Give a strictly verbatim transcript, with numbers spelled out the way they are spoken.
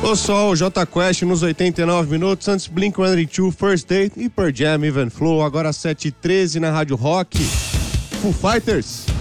O Sol, J Quest nos oitenta e nove minutos, antes Blink cento e oitenta e dois, First Date e Pearl Jam, Even Flow, agora sete e treze na Rádio Rock. Foo Fighters.